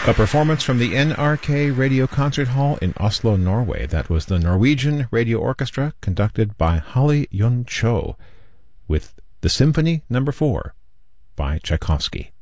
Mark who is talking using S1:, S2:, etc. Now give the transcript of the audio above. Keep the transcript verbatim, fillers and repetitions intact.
S1: A performance from the N R K Radio Concert Hall in Oslo, Norway. That was the Norwegian Radio Orchestra, conducted by Holly Yun Cho, with the Symphony Number Four by Tchaikovsky.